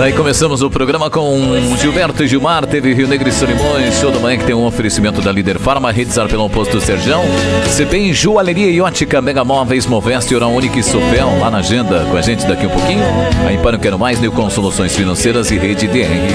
Aí começamos o programa com Gilberto e Gilmar, teve Rio Negro e Solimões, show da manhã que tem um oferecimento da Líder Farma, Redes Arpelão Posto Serjão, CPEM, Joalheria e Ótica, Mega Móveis, Moveste, Oral Única e Sopel, lá na agenda com a gente daqui um pouquinho. Aí para o Quero Mais, Nilcon Soluções Financeiras e Rede DR